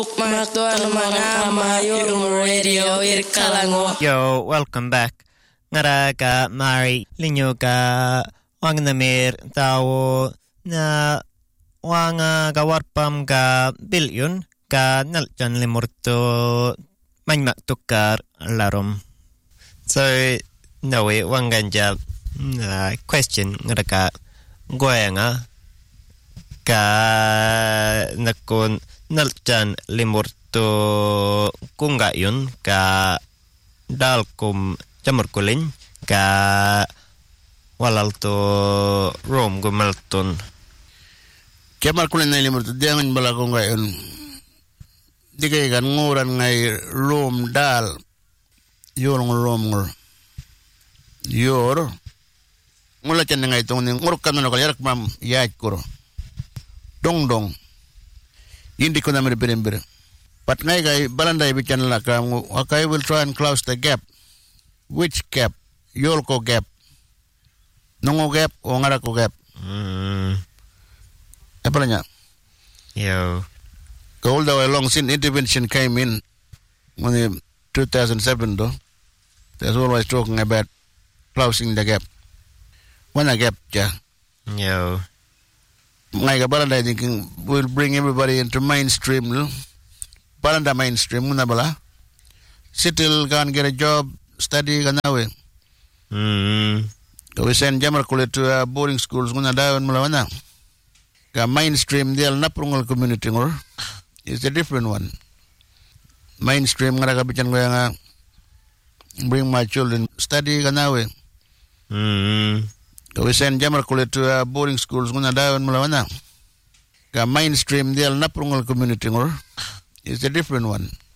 Yo, welcome back. Ngara ka Mari linyo ka wangnamir tao na wanga gawarpam ka bilyon ka naljan limurto manmaktukar larom. So, no, wanganja question ngara ka goyanga ka nakon naljan limurto kungayun ka dalkum jamurkulin ka walalto rom gumalton jamarkulin na limurto diangan bala kungayun digay kan nguran ngay rom dal yorong rom ngur yor ngula chan ngay tong ni nguruk kan no kalyak mam yaaj kuro dong Hindi ko naman ipinimbre. But ngay balanday bichan la ka I will try and close the gap. Which gap? Yolko gap. Nungo gap o ngarako gap. Apa niya? Yo. All the way along since intervention came in 2007 though. There's always talking about closing the gap. Wana gap ja. Yo. Ngay balanday thinking we'll bring everybody into mainstream. Balanda mainstream muna bala. Settle can get a job, study ka nawe. We send jamar kulit to boarding schools muna dawan mula wana. Ka mainstream dial naprungal community ngor is a different one. Mainstream nga nakabitan ko yung bring my children study ka nawe. We send jamar kulit to boarding schools muna dawan mula wana. Ka mainstream dial naprungal community ngor is a different one.